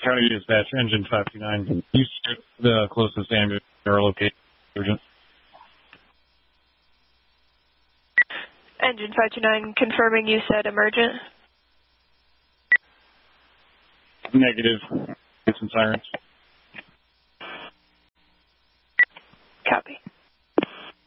County Dispatch, Engine 529. Can you strip the closest ambulance or locate urgent? Engine 529, confirming you said emergent. Negative. Get some sirens. Copy.